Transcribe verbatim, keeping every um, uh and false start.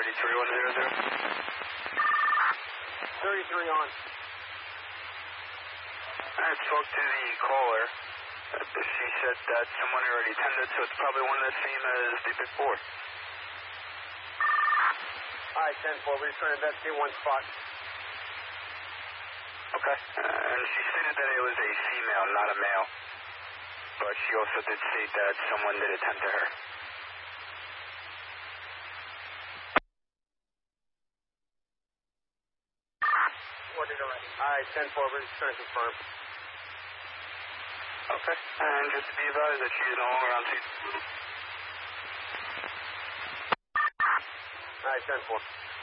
thirty-three one zero zero. thirty-three on. I spoke to the caller. Uh, she said that someone already attended, so it's probably one of the same as the Big Four. Alright, ten four, we're just trying to investigate one spot. Okay. Uh, and she stated that it was a female, not a male. But she also did state that someone did attend to her. Ordered already. Alright, ten four, we're just trying to confirm. Okay. And just to be advised that she is no longer on scene. Alright, ten four.